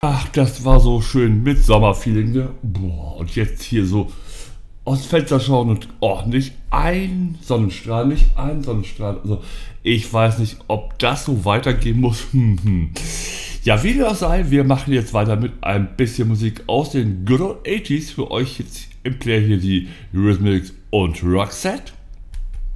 Ach, das war so schön mit Sommerfeeling, ne? Boah, und jetzt hier so aus dem Fenster schauen und nicht ein Sonnenstrahl, nicht ein Sonnenstrahl. Also, ich weiß nicht, ob das so weitergehen muss. Ja, wie dem auch sei, wir machen jetzt weiter mit ein bisschen Musik aus den Good Old 80s. Für euch jetzt im Player hier die Eurythmics und Roxette.